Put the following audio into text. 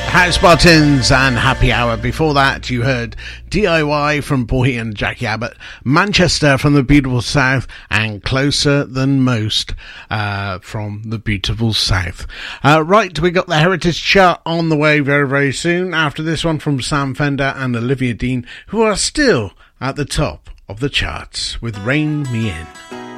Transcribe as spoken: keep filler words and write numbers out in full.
House Buttons and Happy Hour. Before that, you heard D I Y from Boy and Jackie Abbott, Manchester from the Beautiful South, and Closer Than Most uh, from the Beautiful South. Uh, right, we got the Heritage Chart on the way very, very soon. After this one from Sam Fender and Olivia Dean, who are still at the top of the charts with Rain Me In.